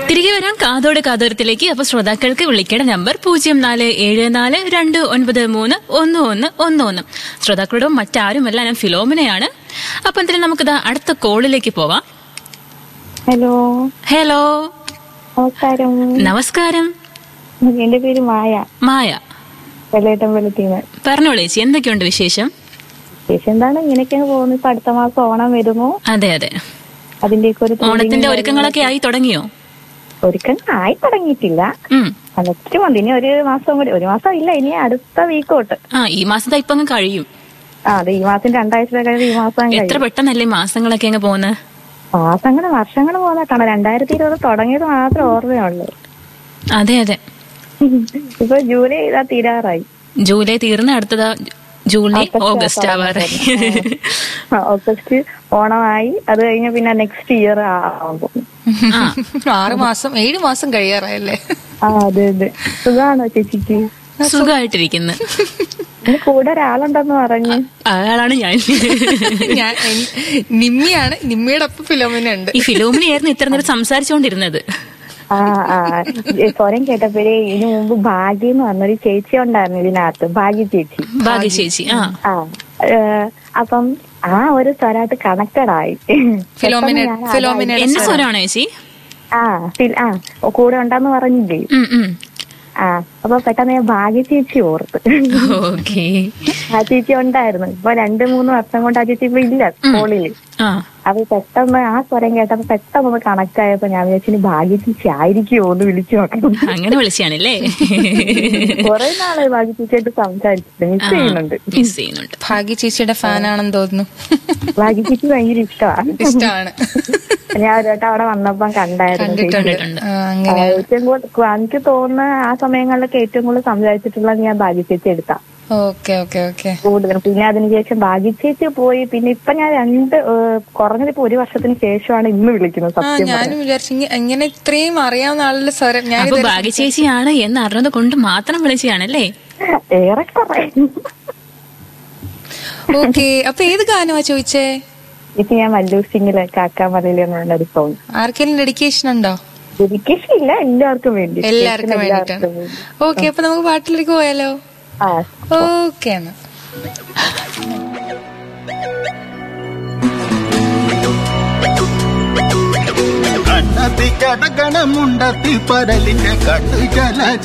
തിരികെ വരാൻ കാതോട് കാതോരത്തിലേക്ക്. അപ്പൊ ശ്രോതാക്കൾക്ക് വിളിക്കേണ്ട നമ്പർ 0474293111. ശ്രോതാക്കളോട് മറ്റാരുമല്ല, ഞാൻ ഫിലോമിനയാണ്. അപ്പൊ എന്തായാലും നമുക്കിതാ അടുത്ത കോളിലേക്ക് പോവാം. ഹലോ. ഹലോ, നമസ്കാരം. നമസ്കാരം. എന്റെ പേര് മായ. മായ, വെള്ളേട്ടമ്പലത്തിന്ന്. പറഞ്ഞോളൂ ചേച്ചി, എന്തൊക്കെയുണ്ട് വിശേഷം? വിശേഷം എന്താണ്, ഇങ്ങനെയൊക്കെയാണ് പോകുന്നു. ഇപ്പൊ അടുത്ത മാസം ഓണം വരുന്നു. അതെ അതെ, അതിന്റെയൊക്കെ ഒരു ഓണത്തിന്റെ ഒരുക്കങ്ങളൊക്കെ ആയി തുടങ്ങിയോ? ഒരുക്കങ്ങൾ ആയി തുടങ്ങിയിട്ടില്ല. നെക്സ്റ്റ് മന്ത്, ഇനി ഒരു മാസം കൂടി. ഒരു മാസം ഇല്ല, ഇനി അടുത്ത വീക്ക് തൊട്ട്. ഈ മാസത്തെ ഇപ്പൊ അങ്ങ് കഴിയും. അതെ, ഈ മാസം 2 ആഴ്ച കഴിഞ്ഞ് ഈ മാസം എത്ര പെട്ടെന്നല്ലേ മാസങ്ങളൊക്കെ അങ്ങ് പോകുന്നത്. മാസങ്ങള് വർഷങ്ങൾ പോകുന്നതാണ്. 2020 തുടങ്ങിയത് മാത്രം ഓർമ്മയുള്ളൂ. അതെ അതെ, ഇപ്പൊ ജൂലൈ ഇതാ തീരാറായി. ജൂലൈ തീർന്ന് അടുത്തതാ ജൂലൈ, ഓഗസ്റ്റ് ആവാറായി. ഓഗസ്റ്റ് ഓണമായി. അത് കഴിഞ്ഞ പിന്നെ നെക്സ്റ്റ് ഇയർ ആകും. 6 മാസം 7 മാസം കഴിയാറായല്ലേ? അതെ അതെ. സുഖാണോ ചേച്ചിക്ക്? സുഖമായിട്ടിരിക്കുന്നു. കൂടെ ഒരാളുണ്ടെന്ന് പറഞ്ഞു. അയാളാണ് ഞാൻ. നിമ്മിയാണ്. നിമ്മിയുടെ ഒപ്പം ഫിലോമിന ഉണ്ട്. ഈ ഫിലോമിനയായിരുന്നു ഇത്ര നേരം സംസാരിച്ചുകൊണ്ടിരുന്നത്. സ്വരം കേട്ടപ്പോഴേ ഇതിനു മുമ്പ് ഭാഗ്യ എന്ന് പറഞ്ഞൊരു ചേച്ചി ഉണ്ടായിരുന്നു ഇതിനകത്ത്. ഭാഗ്യ ചേച്ചി. ഭാഗ്യ ചേച്ചി. അപ്പം ആ ഒരു സ്വരമായിട്ട് കണക്റ്റഡ് ആയി. എന്റെ സ്വരമാണോ ചേച്ചി? കൂടെ ഉണ്ടെന്ന് പറഞ്ഞില്ലേ? അപ്പൊ പെട്ടെന്ന് ഞാൻ ഭാഗ്യ ചേച്ചി ഓർത്ത്. ആ ചേച്ചി ഉണ്ടായിരുന്നു. ഇപ്പൊ 2-3 വർഷം കൊണ്ട് ആ ചേച്ചി ഇപ്പൊ ഇല്ല സ്കൂളില്. അപ്പൊ പെട്ടെന്ന് ആ സ്വരം കേട്ടപ്പോ പെട്ടെന്ന് കണക്ട് ആയപ്പോ ഞാൻ വിചാരിച്ചു ഭാഗ്യ ചേച്ചി ആയിരിക്കുമോ ഒന്ന് വിളിച്ചു നോക്കണം. അങ്ങനെ വിളിച്ചാണല്ലേ? കുറെ നാളെ ഭാഗ്യ ചേച്ചിയായിട്ട് സംസാരിച്ചിട്ട് മിസ് ചെയ്യുന്നുണ്ട്. ഭാഗ്യ ചേച്ചിയുടെ ഫാനാണെന്ന് തോന്നുന്നു. ഭാഗ്യ ചേച്ചി ഭയങ്കര ഇഷ്ടമാണ്. ഞാൻ ഒരു വട്ടം അവിടെ വന്നപ്പം കണ്ടായിരുന്നു. എനിക്ക് തോന്നുന്ന ആ സമയങ്ങളിലൊക്കെ ഏറ്റവും കൂടുതൽ സംസാരിച്ചിട്ടുള്ളത് ഞാൻ ഭാഗ്യ ചേച്ചി എടുത്താ കൂടുതൽ. പിന്നെ അതിനുശേഷം ഭാഗ്യ ചേച്ചി പോയി. പിന്നെ ഇപ്പൊ ഞാൻ കുറഞ്ഞത് ഇപ്പൊ 1 വർഷത്തിന് ശേഷമാണ് ഇന്ന് വിളിക്കുന്നത്. സത്യം ഞാനും വിചാരിച്ചു എങ്ങനെ ഇത്രയും അറിയാവുന്ന ആളുടെ സ്വരം. ഞാൻ ഭാഗ്യ ചേച്ചിയാണ് എന്ന് അറിഞ്ഞത് കൊണ്ട് മാത്രം വിളിച്ചാണല്ലേ? ഏറെക്കുറെ. ഓക്കെ, അപ്പൊ ഏത് ഗാനമാ ചോദിച്ചേ? ഇത് ഞാൻ മല്ലു സിംഗിലെ കാക്കാ മലയിലെ എന്ന് പറഞ്ഞൊരു സോങ്. ആർക്കെങ്കിലും ഡെഡിക്കേഷൻ ഉണ്ടോ? ഡെഡിക്കേഷൻ ഇല്ല, എല്ലാവർക്കും വേണ്ടി. എല്ലാവർക്കും വേണ്ടിട്ടാണ്. ഓക്കെ, അപ്പൊ നമുക്ക് പാട്ടിലേക്ക് പോയാലോ? ഓക്കെ എന്നാ. കണ്ണത്തി കടകണമുണ്ടത്തി പരലിന്റെ കണ്ണു ജല